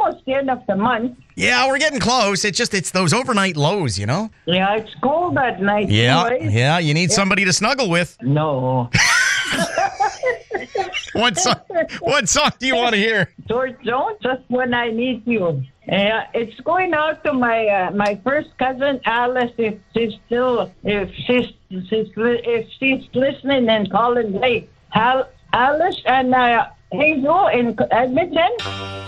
almost the end of the month. Yeah, we're getting close. It's those overnight lows, you know? Yeah, it's cold at night. Yeah, Anyway. yeah, you need somebody to snuggle with. No. What song do you want to hear? George Jones, just when I need you. It's going out to my first cousin Alice if she's listening and calling late. Alice and Hazel in Edmonton.